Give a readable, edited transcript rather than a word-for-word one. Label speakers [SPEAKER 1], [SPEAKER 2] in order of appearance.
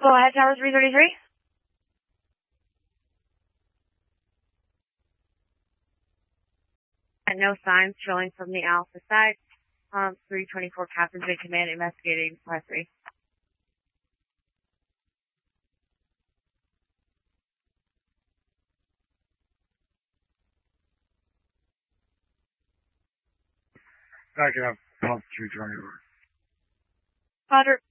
[SPEAKER 1] Go ahead, Tower 333. No signs showing from the Alpha side. 324 Captain's in command investigating 5-3.
[SPEAKER 2] Backing up, pump 224.
[SPEAKER 1] Roger.